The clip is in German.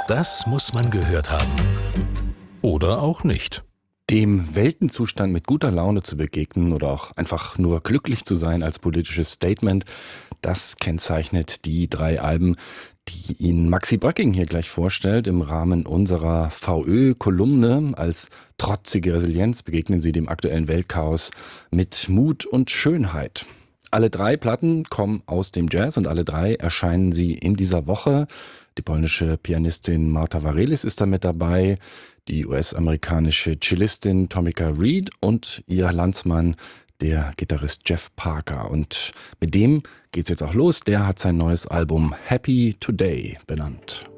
Das muss man gehört haben. Oder auch nicht. Dem Weltenzustand mit guter Laune zu begegnen oder auch einfach nur glücklich zu sein als politisches Statement, das kennzeichnet die 3 Alben, die Ihnen Maxi Böcking hier gleich vorstellt. Im Rahmen unserer VÖ-Kolumne als trotzige Resilienz begegnen Sie dem aktuellen Weltchaos mit Mut und Schönheit. Alle 3 Platten kommen aus dem Jazz und alle 3 erscheinen sie in dieser Woche. Die polnische Pianistin Marta Varelis ist da mit dabei, die US-amerikanische Cellistin Tomica Reed und ihr Landsmann, der Gitarrist Jeff Parker. Und mit dem geht's jetzt auch los. Der hat sein neues Album Happy Today benannt.